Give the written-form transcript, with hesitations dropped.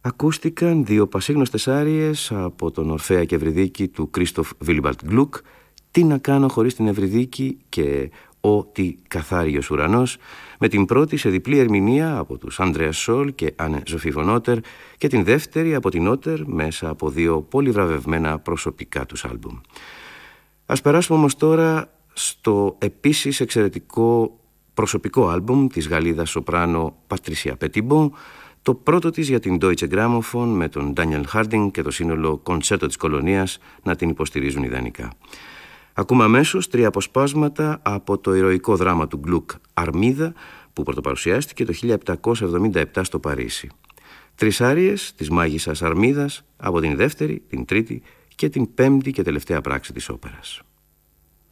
Ακούστηκαν δύο πασίγνωστες άριες από τον Ορφέα και Ευρυδίκη του Κρίστοφ Βίλιμπαλτ Γκλουκ, «Τι να κάνω χωρίς την Ευρυδίκη» και «Ω τι καθάριος ουρανός», με την πρώτη σε διπλή ερμηνεία από τους Άντρεας Σόλ και Άνε Ζοφή φον Ότερ και την δεύτερη από την Ότερ μέσα από δύο πολύ βραβευμένα προσωπικά τους άλμπουμ. Ας περάσουμε όμως τώρα στο επίσης εξαιρετικό προσωπικό άλμπουμ της Γαλλίδας σοπράνο Πατρίσια Πετιμπό, το πρώτο της για την Deutsche Grammophon με τον Daniel Harding και το σύνολο Κοντσέρτο της Κολονίας να την υποστηρίζουν ιδανικά. Ακούμε αμέσως τρία αποσπάσματα από το ηρωικό δράμα του Γκλουκ «Αρμίδα» που πρωτοπαρουσιάστηκε το 1777 στο Παρίσι. Τρεις άριες της μάγισσας Αρμίδας από την δεύτερη, την τρίτη και την πέμπτη και τελευταία πράξη της όπερας.